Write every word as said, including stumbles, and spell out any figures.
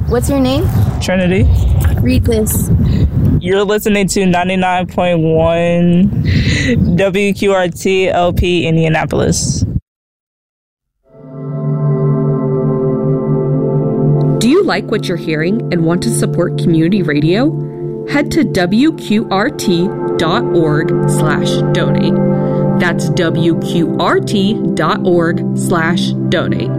What's your name? Trinity. Read this. You're listening to ninety-nine point one W Q R T L P Indianapolis. Do you like what you're hearing and want to support community radio? Head to W Q R T dot org slash donate. That's W Q R T dot org slash donate.